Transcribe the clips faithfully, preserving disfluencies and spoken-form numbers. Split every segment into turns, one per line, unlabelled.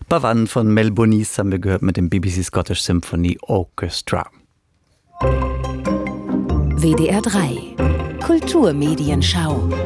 Pavan von Mel Bonis haben wir gehört mit dem B B C Scottish Symphony Orchestra.
W D R drei Kulturmedienschau.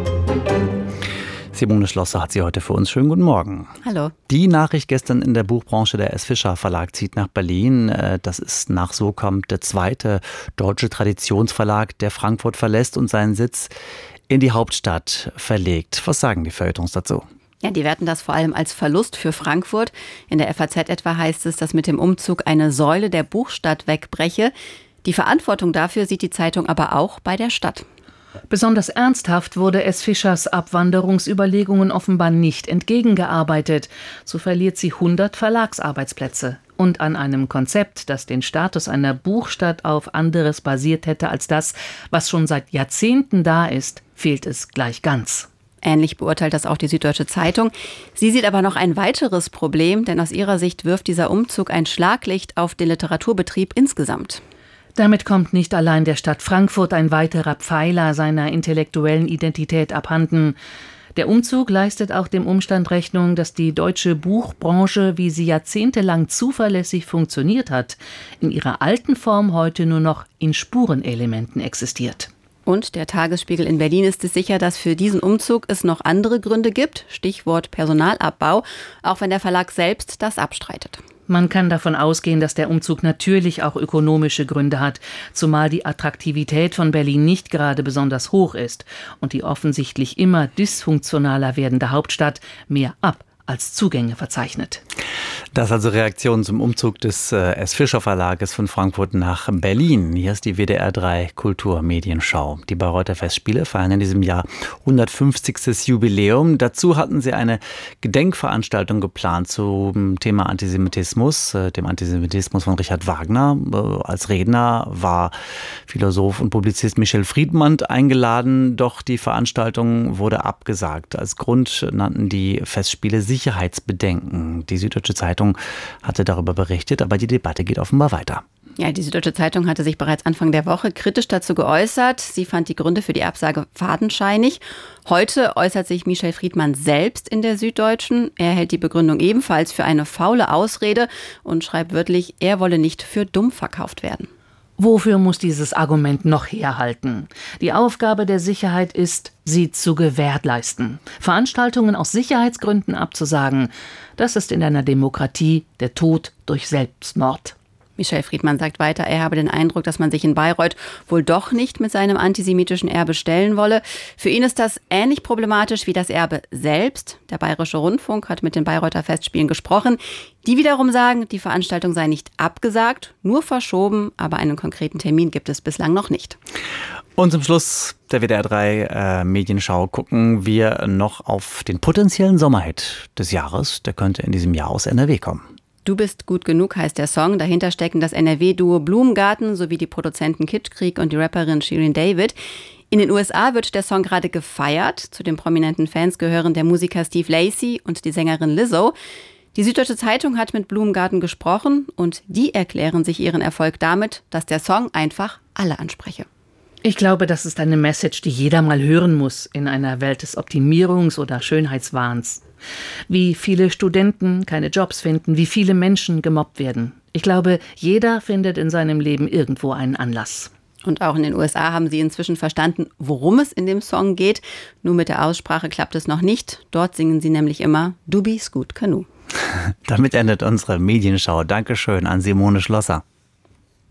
Simone Schlosser hat sie heute für uns. Schönen guten Morgen.
Hallo.
Die Nachricht gestern in der Buchbranche: der S. Fischer Verlag zieht nach Berlin. Das ist nach So kommt der zweite deutsche Traditionsverlag, der Frankfurt verlässt und seinen Sitz in die Hauptstadt verlegt. Was sagen die Feuilletons dazu?
Ja, die werten das vor allem als Verlust für Frankfurt. In der F A Z etwa heißt es, dass mit dem Umzug eine Säule der Buchstadt wegbreche. Die Verantwortung dafür sieht die Zeitung aber auch bei der Stadt.
Besonders ernsthaft wurde S. Fischers Abwanderungsüberlegungen offenbar nicht entgegengearbeitet. So verliert sie hundert Verlagsarbeitsplätze. Und an einem Konzept, das den Status einer Buchstadt auf anderes basiert hätte als das, was schon seit Jahrzehnten da ist, fehlt es gleich ganz.
Ähnlich beurteilt das auch die Süddeutsche Zeitung. Sie sieht aber noch ein weiteres Problem, denn aus ihrer Sicht wirft dieser Umzug ein Schlaglicht auf den Literaturbetrieb insgesamt.
Damit kommt nicht allein der Stadt Frankfurt ein weiterer Pfeiler seiner intellektuellen Identität abhanden. Der Umzug leistet auch dem Umstand Rechnung, dass die deutsche Buchbranche, wie sie jahrzehntelang zuverlässig funktioniert hat, in ihrer alten Form heute nur noch in Spurenelementen existiert.
Und der Tagesspiegel in Berlin ist es sicher, dass für diesen Umzug es noch andere Gründe gibt. Stichwort Personalabbau, auch wenn der Verlag selbst das abstreitet.
Man kann davon ausgehen, dass der Umzug natürlich auch ökonomische Gründe hat, zumal die Attraktivität von Berlin nicht gerade besonders hoch ist und die offensichtlich immer dysfunktionaler werdende Hauptstadt mehr Ab- als Zugänge verzeichnet.
Das also Reaktion zum Umzug des äh, S. Fischer Verlages von Frankfurt nach Berlin. Hier ist die W D R drei Kulturmedienschau. Die Bayreuther Festspiele feiern in diesem Jahr hundertfünfzigstes Jubiläum. Dazu hatten sie eine Gedenkveranstaltung geplant zum Thema Antisemitismus, äh, dem Antisemitismus von Richard Wagner. Äh, als Redner war Philosoph und Publizist Michel Friedmann eingeladen, doch die Veranstaltung wurde abgesagt. Als Grund nannten die Festspiele Sicherheitsbedenken. Die Süddeutsche Zeitung hatte darüber berichtet, aber die Debatte geht offenbar weiter.
Ja, die Süddeutsche Zeitung hatte sich bereits Anfang der Woche kritisch dazu geäußert. Sie fand die Gründe für die Absage fadenscheinig. Heute äußert sich Michel Friedmann selbst in der Süddeutschen. Er hält die Begründung ebenfalls für eine faule Ausrede und schreibt wörtlich, er wolle nicht für dumm verkauft werden.
Wofür muss dieses Argument noch herhalten? Die Aufgabe der Sicherheit ist, sie zu gewährleisten. Veranstaltungen aus Sicherheitsgründen abzusagen, das ist in einer Demokratie der Tod durch Selbstmord.
Michel Friedmann sagt weiter, er habe den Eindruck, dass man sich in Bayreuth wohl doch nicht mit seinem antisemitischen Erbe stellen wolle. Für ihn ist das ähnlich problematisch wie das Erbe selbst. Der Bayerische Rundfunk hat mit den Bayreuther Festspielen gesprochen. Die wiederum sagen, die Veranstaltung sei nicht abgesagt, nur verschoben, aber einen konkreten Termin gibt es bislang noch nicht.
Und zum Schluss der W D R drei äh, Medienschau gucken wir noch auf den potenziellen Sommerhit des Jahres. Der könnte in diesem Jahr aus N R W kommen.
Du bist gut genug heißt der Song. Dahinter stecken das N R W-Duo Blumengarten sowie die Produzenten Kitschkrieg und die Rapperin Shirin David. In den U S A wird der Song gerade gefeiert. Zu den prominenten Fans gehören der Musiker Steve Lacy und die Sängerin Lizzo. Die Süddeutsche Zeitung hat mit Blumengarten gesprochen und die erklären sich ihren Erfolg damit, dass der Song einfach alle anspreche.
Ich glaube, das ist eine Message, die jeder mal hören muss in einer Welt des Optimierungs- oder Schönheitswahns. Wie viele Studenten keine Jobs finden, wie viele Menschen gemobbt werden. Ich glaube, jeder findet in seinem Leben irgendwo einen Anlass.
Und auch in den U S A haben sie inzwischen verstanden, worum es in dem Song geht. Nur mit der Aussprache klappt es noch nicht. Dort singen sie nämlich immer Du bist gut genug.
Damit endet unsere Medienschau. Dankeschön an Simone Schlosser.